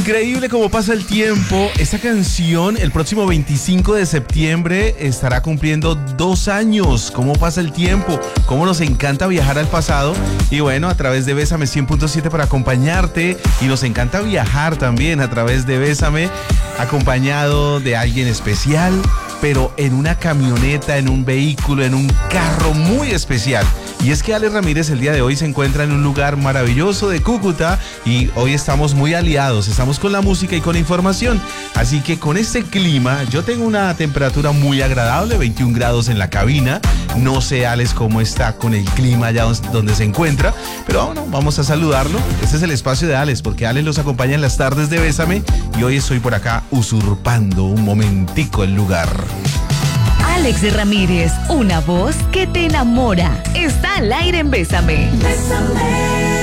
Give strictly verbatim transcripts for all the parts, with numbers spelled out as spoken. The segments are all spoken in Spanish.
Increíble cómo pasa el tiempo. Esta canción el próximo veinticinco de septiembre estará cumpliendo dos años. Cómo pasa el tiempo, cómo nos encanta viajar al pasado. Y bueno, a través de Bésame cien punto siete para acompañarte. Y nos encanta viajar también a través de Bésame, acompañado de alguien especial, pero en una camioneta, en un vehículo, en un carro muy especial. Y es que Alex Ramírez el día de hoy se encuentra en un lugar maravilloso de Cúcuta y hoy estamos muy aliados, estamos con la música y con la información. Así que con este clima, yo tengo una temperatura muy agradable, veintiún grados en la cabina. No sé, Alex, cómo está con el clima allá donde se encuentra, pero bueno, vamos a saludarlo. Este es el espacio de Alex, porque Alex los acompaña en las tardes de Bésame y hoy estoy por acá usurpando un momentico el lugar. Alex Ramírez, una voz que te enamora. Está al aire en Bésame. Bésame.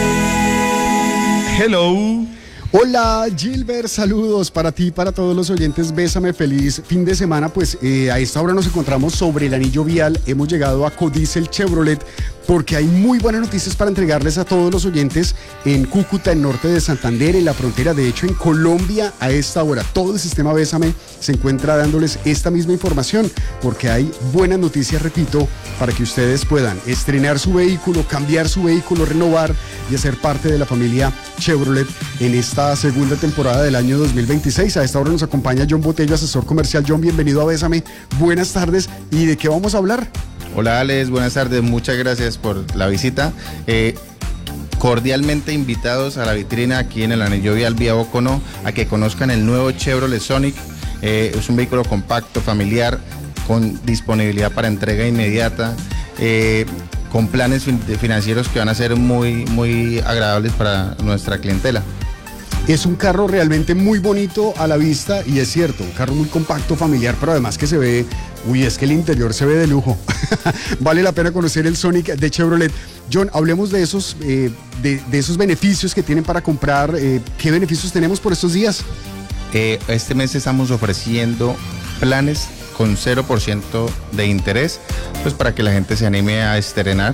Hello. Hola Gilbert, saludos para ti, para todos los oyentes. Bésame, feliz fin de semana. Pues eh, a esta hora nos encontramos sobre el anillo vial. Hemos llegado a Codiesel Chevrolet porque hay muy buenas noticias para entregarles a todos los oyentes en Cúcuta, en norte de Santander, en la frontera. De hecho, en Colombia, a esta hora, todo el sistema Bésame se encuentra dándoles esta misma información, porque hay buenas noticias, repito, para que ustedes puedan estrenar su vehículo, cambiar su vehículo, renovar y hacer parte de la familia Chevrolet en esta segunda temporada del año dos mil veintiséis. A esta hora nos acompaña John Botello, asesor comercial. John, bienvenido a Bésame. Buenas tardes. ¿Y de qué vamos a hablar? Hola Alex, buenas tardes, muchas gracias por la visita. Eh, cordialmente invitados a la vitrina aquí en el Anillo Vial Vía Boconó a que conozcan el nuevo Chevrolet Sonic. Eh, es un vehículo compacto, familiar, con disponibilidad para entrega inmediata, eh, con planes fin- financieros que van a ser muy, muy agradables para nuestra clientela. Es un carro realmente muy bonito a la vista y es cierto, un carro muy compacto, familiar, pero además que se ve, uy, es que el interior se ve de lujo. Vale la pena conocer el Sonic de Chevrolet. John, hablemos de esos, eh, de, de esos beneficios que tienen para comprar. Eh, ¿Qué beneficios tenemos por estos días? Eh, este mes estamos ofreciendo planes con cero por ciento de interés, pues para que la gente se anime a estrenar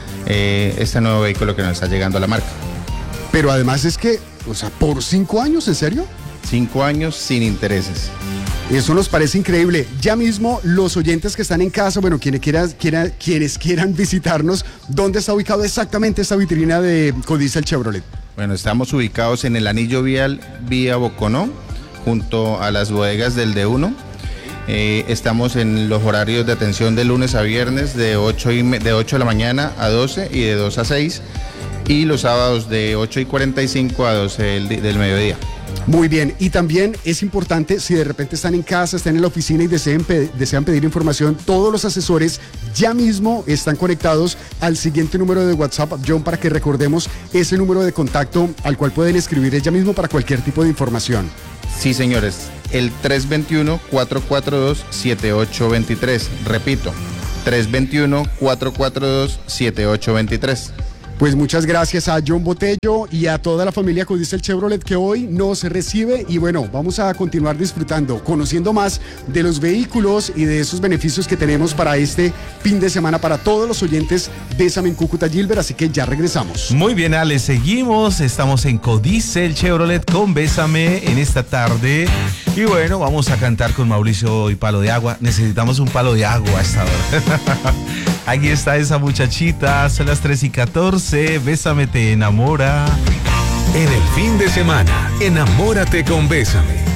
eh, este nuevo vehículo que nos está llegando a la marca. Pero además es que, o sea, por cinco años, ¿en serio? Cinco años sin intereses. Eso nos parece increíble. Ya mismo los oyentes que están en casa, bueno, quienes quieran, quieran, quienes quieran visitarnos, ¿dónde está ubicado exactamente esta vitrina de Codiesel Chevrolet? Bueno, estamos ubicados en el Anillo Vial Vía Boconó, junto a las bodegas del D uno. Eh, estamos en los horarios de atención de lunes a viernes de ocho, y me, de ocho de la mañana a doce y de dos a seis. Y los sábados de ocho y cuarenta y cinco a doce del, del mediodía. Muy bien, y también es importante, si de repente están en casa, están en la oficina y desean, pe- desean pedir información, todos los asesores ya mismo están conectados al siguiente número de WhatsApp, John, para que recordemos ese número de contacto al cual pueden escribir ya mismo para cualquier tipo de información. Sí, señores, el tres dos uno, cuatro cuatro dos, siete ocho dos tres. Repito, tres dos uno, cuatro cuatro dos, siete ocho dos tres. Pues muchas gracias a John Botello y a toda la familia Codiesel Chevrolet que hoy nos recibe y bueno, vamos a continuar disfrutando, conociendo más de los vehículos y de esos beneficios que tenemos para este fin de semana para todos los oyentes de Bésame en Cúcuta, Gilbert, así que ya regresamos. Muy bien, Ale, seguimos, estamos en Codiesel Chevrolet con Bésame en esta tarde y bueno, vamos a cantar con Mauricio y Palo de Agua. Necesitamos un palo de agua a esta hora. Aquí está esa muchachita, son las tres y catorce, Bésame te enamora. En el fin de semana, enamórate con Bésame.